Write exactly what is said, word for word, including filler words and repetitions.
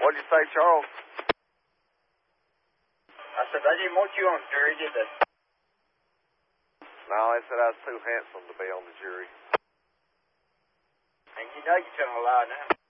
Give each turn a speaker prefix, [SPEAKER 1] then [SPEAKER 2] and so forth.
[SPEAKER 1] What'd you say, Charles?
[SPEAKER 2] I said, they didn't want you on the jury, did they?
[SPEAKER 1] No, they said I was too handsome to be on the jury.
[SPEAKER 2] And you know you're telling a lie now.